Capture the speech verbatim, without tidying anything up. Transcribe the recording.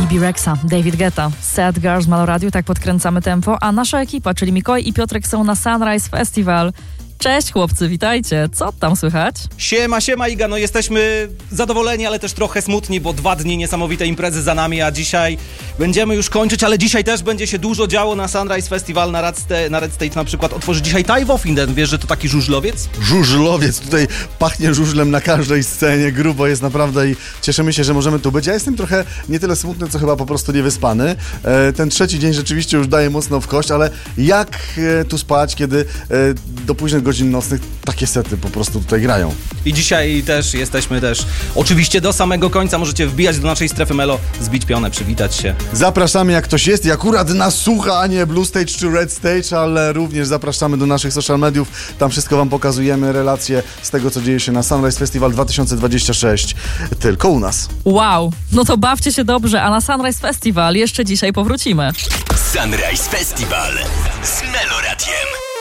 Bibi Rexa, David Guetta, Sad Girls, Malo Radio, tak podkręcamy tempo, a nasza ekipa, czyli Mikołaj i Piotrek są na Sunrise Festival. Cześć chłopcy, witajcie. Co tam słychać? Siema, siema Iga, no jesteśmy zadowoleni, ale też trochę smutni, bo dwa dni niesamowitej imprezy za nami, a dzisiaj będziemy już kończyć, ale dzisiaj też będzie się dużo działo na Sunrise Festival, na Red, Sta- na Red Stage na przykład otworzy dzisiaj Taiwo Finden. Wiesz, że to taki żużlowiec? Żużlowiec, tutaj pachnie żużlem na każdej scenie, grubo jest naprawdę i cieszymy się, że możemy tu być. Ja jestem trochę nie tyle smutny, co chyba po prostu niewyspany. E, ten trzeci dzień rzeczywiście już daje mocno w kość, ale jak e, tu spać, kiedy e, do późnych godzin nocnych takie sety po prostu tutaj grają. I dzisiaj też jesteśmy też oczywiście do samego końca. Możecie wbijać do naszej strefy Melo, zbić pionę, przywitać się. Zapraszamy, jak ktoś jest i akurat nas słucha, a nie Blue Stage czy Red Stage, ale również zapraszamy do naszych social mediów. Tam wszystko wam pokazujemy, relacje z tego, co dzieje się na Sunrise Festival dwa tysiące dwudziesty szósty. Tylko u nas. Wow, no to bawcie się dobrze, a na Sunrise Festival jeszcze dzisiaj powrócimy. Sunrise Festival z Melo Radiem.